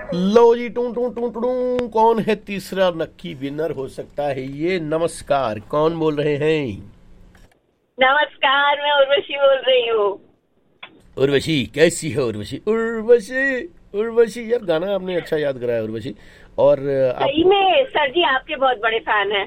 Low ji, to to to to, कौन है तीसरा नक्की विनर हो सकता है ये? नमस्कार, कौन बोल रहे हैं? नमस्कार, मैं उर्वशी बोल रही हूँ। उर्वशी, कैसी है उर्वशी? उर्वशी, उर्वशी यार, गाना आपने अच्छा याद कराया उर्वशी। और आप सही में सर जी आपके बहुत बड़े फैन हैं।